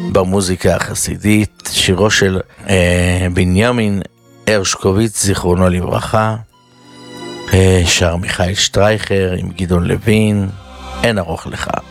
במוזיקה החסידית, שירו של בנימין הרשקוביץ, זיכרונו לברכה, שר מיכאל שטרייכר עם גדעון לוין, אין ארוך לך.